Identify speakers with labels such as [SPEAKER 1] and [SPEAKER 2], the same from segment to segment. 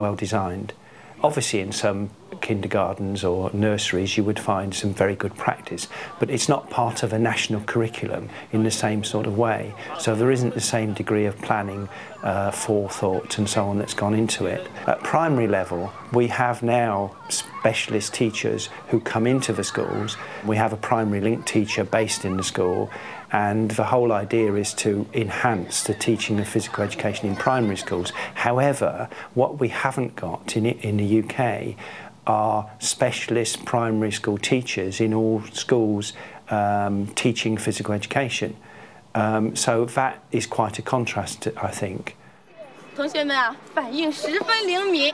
[SPEAKER 1] well designed. Obviously in some kindergartens or nurseries you would find some very good practice, but it's not part of a national curriculum in the same sort of way, so there isn't the same degree of planning, forethought and so on that's gone into it. At primary level we have now specialist teachers who come into the schools. We have a primary link teacher based in the school, and the whole idea is to enhance the teaching of physical education in primary schools. However, what we haven't got in the UK are specialist primary school teachers in all schools teaching physical education. So that is quite a contrast, I think.
[SPEAKER 2] 同学们啊，反应十分灵敏。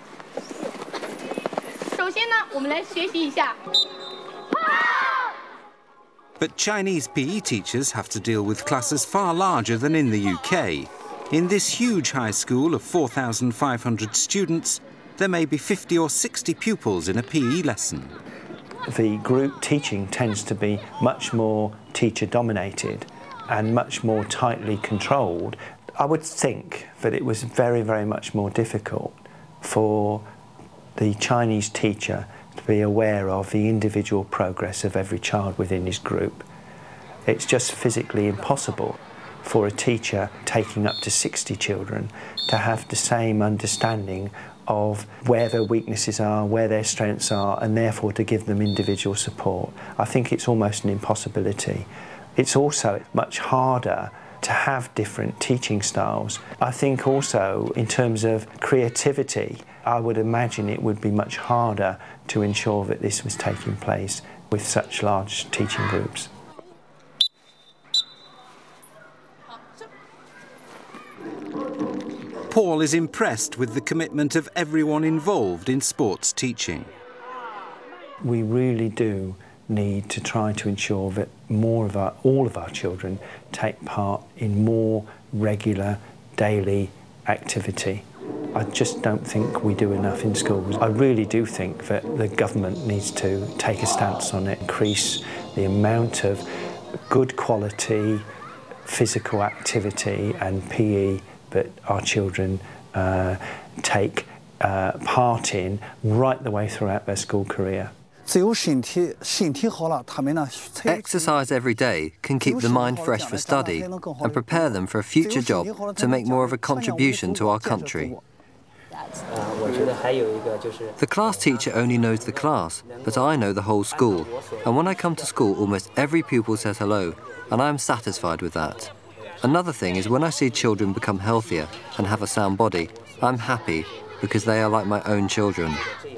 [SPEAKER 2] 首先呢，我们来学习一下。
[SPEAKER 3] But Chinese PE teachers have to deal with classes far larger than in the UK. In this huge high school of 4,500 students, there may be 50 or 60 pupils in a PE lesson.
[SPEAKER 1] The group teaching tends to be much more teacher-dominated and much more tightly controlled. I would think that it was very, very much more difficult for the Chinese teacher to be aware of the individual progress of every child within his group. It's just physically impossible for a teacher taking up to 60 children to have the same understanding of where their weaknesses are, where their strengths are, and therefore to give them individual support. I think it's almost an impossibility. It's also much harder to have different teaching styles. I think also in terms of creativity, I would imagine it would be much harder to ensure that this was taking place with such large teaching groups.
[SPEAKER 3] Paul is impressed with the commitment of everyone involved in sports teaching.
[SPEAKER 1] We really do need to try to ensure that all of our children take part in more regular daily activity. I just don't think we do enough in schools. I really do think that the government needs to take a stance on it, increase the amount of good quality physical activity and PE that our children take part in right the way throughout their school career.
[SPEAKER 4] Exercise every day can keep the mind fresh for study and prepare them for a future job to make more of a contribution to our country. The class teacher only knows the class, but I know the whole school. And when I come to school, almost every pupil says hello, and I am satisfied with that. Another thing is when I see children become healthier and have a sound body, I'm happy because they are like my own children.